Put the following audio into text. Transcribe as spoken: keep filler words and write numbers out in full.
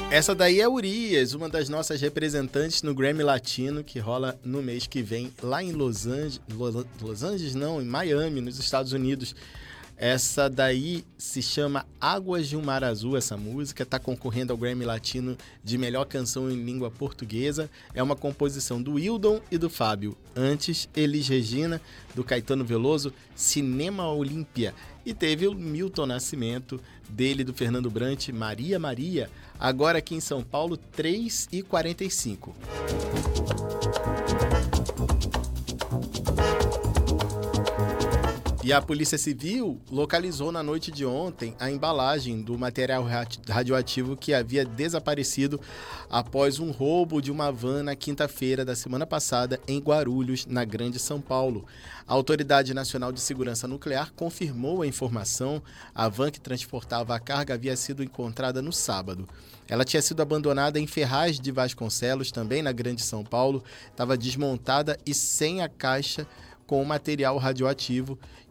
Essa daí é Urias, uma das nossas representantes no Grammy Latino, que rola no mês que vem lá em Los Angeles, Los Angeles não, em Miami, nos Estados Unidos. Essa daí se chama Águas de um Mar Azul, essa música, está concorrendo ao Grammy Latino de melhor canção em língua portuguesa. É uma composição do Wildon e do Fábio. Antes, Elis Regina, do Caetano Veloso, Cinema Olímpia. E teve o Milton Nascimento, dele do Fernando Brant, Maria Maria. Agora aqui em São Paulo, três e quarenta e cinco. E a Polícia Civil localizou na noite de ontem a embalagem do material radioativo que havia desaparecido após um roubo de uma van na quinta-feira da semana passada em Guarulhos, na Grande São Paulo. A Autoridade Nacional de Segurança Nuclear confirmou a informação. A van que transportava a carga havia sido encontrada no sábado. Ela tinha sido abandonada em Ferraz de Vasconcelos, também na Grande São Paulo. Estava desmontada e sem a caixa com o material radioativo